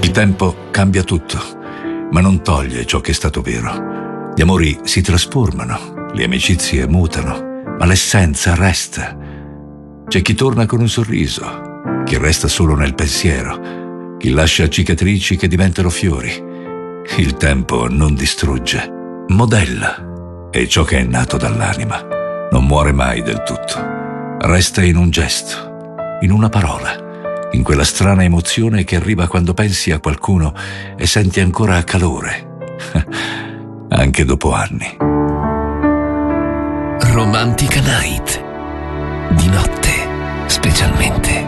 Il tempo cambia tutto, ma non toglie ciò che è stato vero. Gli amori si trasformano, le amicizie mutano, ma l'essenza resta. C'è chi torna con un sorriso, chi resta solo nel pensiero, chi lascia cicatrici che diventano fiori. Il tempo non distrugge, modella, e ciò che è nato dall'anima non muore mai del tutto. Resta in un gesto, in una parola, in quella strana emozione che arriva quando pensi a qualcuno e senti ancora calore, anche dopo anni. Romantica Night, di notte specialmente.